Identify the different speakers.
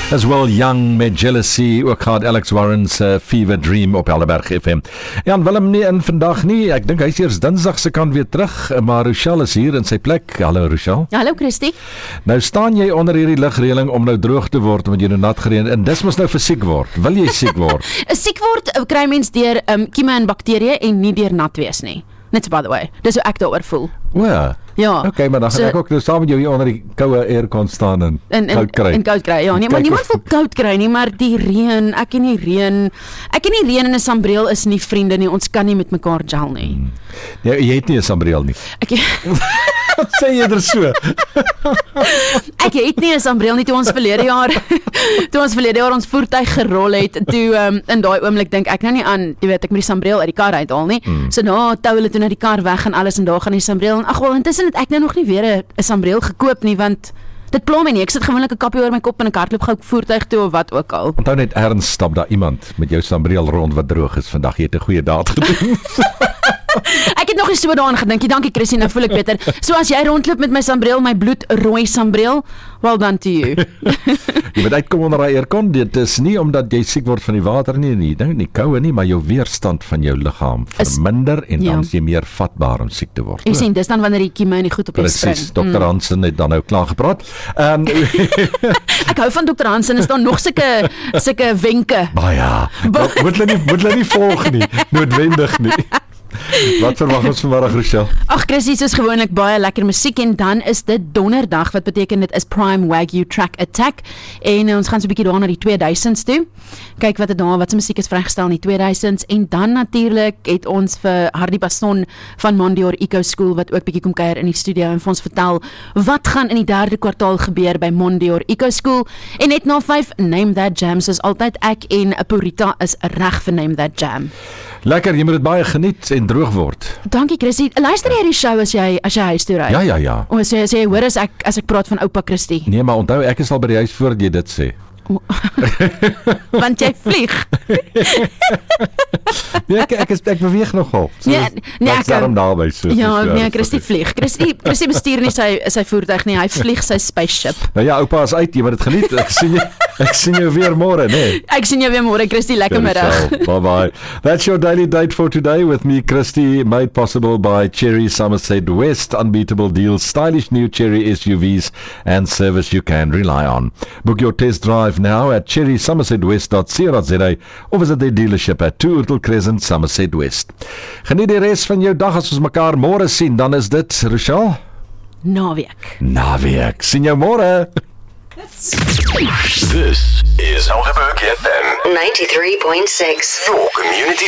Speaker 1: As well Young met Jealousy, ook gaat Alex Warren's Fever Dream op Helleberg FM. Jan Willem nie in vandag nie, ek dink hy is eers Dinsdag se kant weer terug, maar Rochelle is hier in sy plek. Hallo Rochelle.
Speaker 2: Hallo Christie.
Speaker 1: Nou staan jy onder hierdie ligreëling om nou droog te word, omdat jy nou nat gereën, en dis mos nou vir siek word. Wil jy siek word?
Speaker 2: Siek word kry mens deur kieme en bakterieë en nie deur nat wees nie. Net so by the way. Dis hoe ek daaroor voel.
Speaker 1: O ja.
Speaker 2: Ja.
Speaker 1: Okay, maar dan gaan ek ook nou saam met jou hier onder die koue aircon staan en koud kry.
Speaker 2: En koud kry. Ja, nee, maar niemand wil koud kry nie, maar die reën, ek en die reën en 'n sambreel is nie vriende nie. Ons kan nie met mekaar gel nie.
Speaker 1: Ja, jy het nie 'n sambreel nie. Wat sê jy er so?
Speaker 2: Ek het nie 'n sambreel nie toe ons verlede jaar ons voertuig gerol het. Toe in daai oomblik dink ek nou nie aan, jy weet, ek moet die sambreel uit die kar uithaal nie. So tou hulle toe na die kar weg en alles en daar gaan die sambreel. En ag wel, intussen het ek nou nog nie weer 'n sambreel gekoop nie, want dit pla my nie. Ek sit gewoonlik 'n kappie oor my kop en ek hardloop gou voertuig toe of wat ook al.
Speaker 1: Onthou net erns stap daar iemand met jou sambreel rond wat droog is vandag. Jy het 'n goeie daad gedoen.
Speaker 2: Ek het nog nie so daaraan gedink. Dankie Chrissy, nou voel ek beter. So as jy rondloop met my sambreel, my bloedrooi sambreel, well done to you.
Speaker 1: Jy moet uitkom onder daai aircon. Dit is nie omdat jy siek word van die water nie, nie koue nie, maar jou weerstand van jou liggaam verminder en dan is jy meer vatbaar om siek te word.
Speaker 2: Ek sien, dis dan wanneer die kieme en die goed op jou spring.
Speaker 1: Presies, Dr. Hansen het dan nou klaar gepraat.
Speaker 2: Ek hou van Dr. Hansen, is daar nog sulke wenke?
Speaker 1: Ja, moet hulle nie volg nie, noodwendig nie. Wat verwag ons vanmiddag, Rochelle?
Speaker 2: Ag Chrissy, soos gewoonlik baie lekker musiek en dan is dit donderdag, wat beteken dit is Prime Wagyu Track Attack en ons gaan so 'n bietjie daar na die 2000s toe. Kyk wat se musiek is vrygestel in die 2000s en dan natuurlik het ons vir Hardy Basson van Mondior Eco School wat ook bietjie kom kuier in die studio en vir ons vertel wat gaan in die 3de kwartaal gebeur by Mondior Eco School en net na 5 Name That Jam, soos altyd ek en Purita is reg vir Name That Jam.
Speaker 1: Lekker, jy moet dit baie geniet en droog word.
Speaker 2: Dankie Chrissy. Luister jy die show as jy huis toe ry?
Speaker 1: Ja.
Speaker 2: O, sê jy hoor as ek praat van oupa Christie.
Speaker 1: Nee, maar onthou ek is al by die huis voordat jy dit sê.
Speaker 2: Want jy vlieg.
Speaker 1: Nee, ek beweeg nogal. So,
Speaker 2: nee, ek
Speaker 1: daarom daarby so.
Speaker 2: Ja, nee, Christie vlieg. Christie bestuur nie sy voertuig nie, hy vlieg sy spaceship.
Speaker 1: Nou ja, oupa is uit, jy moet dit geniet. Ek sien jou weer môre, nee.
Speaker 2: Ek sien jou weer môre, Christie, lekker middag.
Speaker 1: Bye. That's your daily date for today with me, Christie, made possible by Cherry Somerset West. Unbeatable deals, stylish new Cherry SUVs and service you can rely on. Book your test drive now at cherrysomersetwest.co.za of visit their dealership at 2 Urtel Crescent, Somerset West. Geniet die res van jou dag as ons mekaar môre sien, dan is dit, Rochelle? Naweek. Sien jou môre.
Speaker 3: This is Helderberg FM 93.6, your community